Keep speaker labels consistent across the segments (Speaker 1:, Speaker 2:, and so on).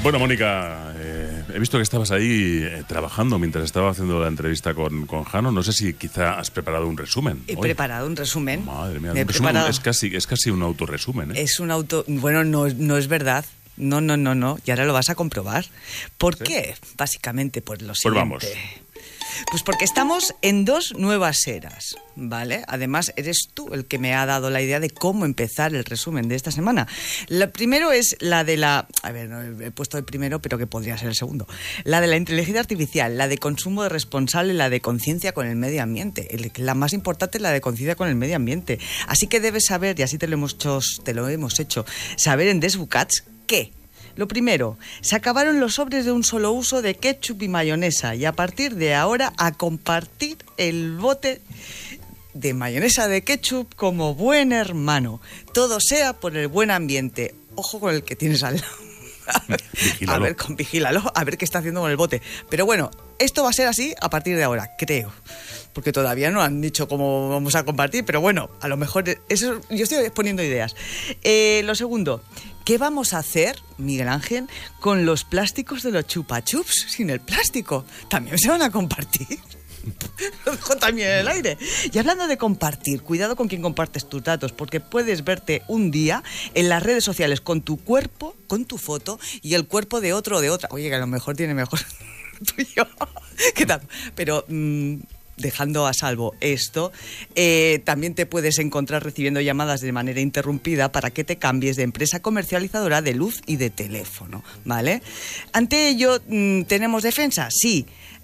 Speaker 1: Bueno, Mónica, he visto que estabas ahí trabajando mientras estaba haciendo la entrevista con Jano. No sé si quizá has preparado un resumen.
Speaker 2: He preparado un resumen.
Speaker 1: Madre mía, un resumen es casi un autorresumen, ¿eh?
Speaker 2: Es un Bueno, no es verdad. No. Y ahora lo vas a comprobar. ¿Por qué? Básicamente por lo siguiente.
Speaker 1: Vamos.
Speaker 2: Pues porque estamos en 2 nuevas eras, ¿vale? Además, eres tú el que me ha dado la idea de cómo empezar el resumen de esta semana. Lo primero es la de la... A ver, no he puesto el primero, pero que podría ser el segundo. La de la inteligencia artificial, la de consumo responsable, la de conciencia con el medio ambiente. La más importante es la de conciencia con el medio ambiente. Así que debes saber, y así te lo hemos hecho, saber en Desbucats que... Lo primero, se acabaron los sobres de un solo uso de ketchup y mayonesa y a partir de ahora a compartir el bote de mayonesa de ketchup como buen hermano. Todo sea por el buen ambiente. Ojo con el que tienes al lado. Vigílalo, a ver qué está haciendo con el bote. Pero bueno, esto va a ser así a partir de ahora, creo. Porque todavía no han dicho cómo vamos a compartir, pero bueno, a lo mejor eso, yo estoy poniendo ideas. Lo segundo, ¿qué vamos a hacer, Miguel Ángel, con los plásticos de los chupa-chups sin el plástico? ¿También se van a compartir? Lo dejo también en el aire. Y hablando de compartir, cuidado con quien compartes tus datos, porque puedes verte un día en las redes sociales con tu cuerpo, con tu foto y el cuerpo de otro o de otra. Oye, que a lo mejor tiene mejor tuyo. ¿Qué tal? Pero... dejando a salvo esto, también te puedes encontrar recibiendo llamadas de manera interrumpida para que te cambies de empresa comercializadora de luz y de teléfono, ¿vale? Ante ello, ¿tenemos defensa? Sí.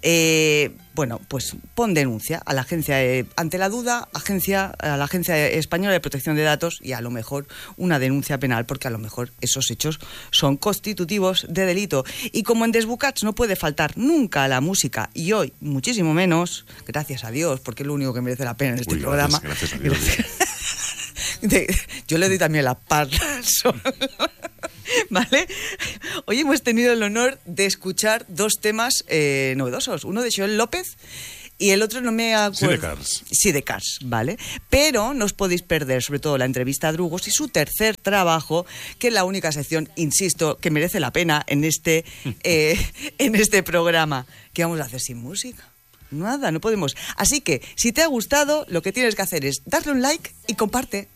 Speaker 2: Bueno, pues pon denuncia a la agencia, ante la duda, a la Agencia Española de Protección de Datos y a lo mejor una denuncia penal, porque a lo mejor esos hechos son constitutivos de delito. Y como en Desbucats no puede faltar nunca la música, y hoy muchísimo menos, gracias a Dios, porque es lo único que merece la pena en este programa.
Speaker 1: Gracias a Dios.
Speaker 2: Yo le doy también la paz. ¿Vale? Hoy hemos tenido el honor de escuchar 2 temas novedosos. Uno de Joel López y el otro no me acuerdo. Sí, de Cars, ¿vale? Pero no os podéis perder, sobre todo, la entrevista a Drugos y su tercer trabajo, que es la única sección, insisto, que merece la pena en este programa. ¿Qué vamos a hacer sin música? Nada, no podemos. Así que, si te ha gustado, lo que tienes que hacer es darle un like y comparte.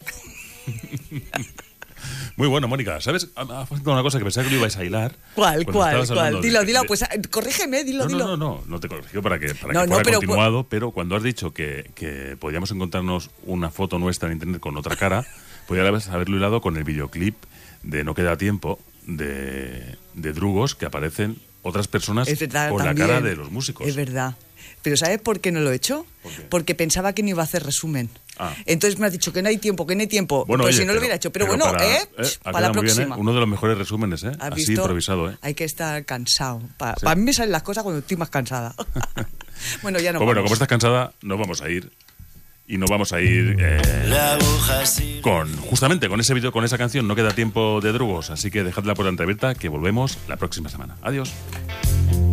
Speaker 1: Muy bueno, Mónica. ¿Sabes? Ha pasado una cosa que pensaba que lo ibais a hilar.
Speaker 2: ¿Cuál? Dilo. Pues corrígeme, dilo.
Speaker 1: No te corrijo para que fuera continuado, pero cuando has dicho que podíamos encontrarnos una foto nuestra en internet con otra cara, podrías haberlo hilado con el videoclip de No queda tiempo de Drugos, que aparecen otras personas con la cara de los músicos.
Speaker 2: Es verdad. Pero ¿sabes por qué no lo he hecho? Porque pensaba que no iba a hacer resumen. Entonces me has dicho que no hay tiempo. Bueno, pues si no lo hubiera hecho. Pero bueno, para la próxima.
Speaker 1: Bien, uno de los mejores resúmenes, así improvisado.
Speaker 2: Hay que estar cansado. Para mí me salen las cosas cuando estoy más cansada. Bueno, ya no.
Speaker 1: Bueno, como estás cansada, nos vamos a ir. Y nos vamos a ir justamente con ese vídeo, con esa canción No queda tiempo de Drugos. Así que dejad la puerta entreabierta, que volvemos la próxima semana. Adiós.